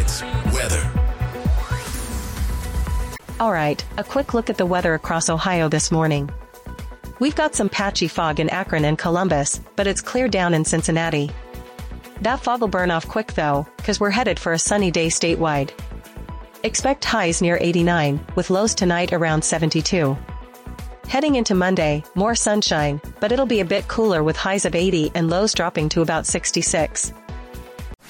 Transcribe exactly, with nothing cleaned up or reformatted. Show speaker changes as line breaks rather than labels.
Sports. Weather.
All right, a quick look at the weather across Ohio this morning. We've got some patchy fog in Akron and Columbus, but it's cleared down in Cincinnati. That fog will burn off quick though, cause we're headed for a sunny day statewide. Expect highs near eighty-nine, with lows tonight around seventy-two. Heading into Monday, more sunshine, but it'll be a bit cooler with highs of eighty and lows dropping to about sixty-six.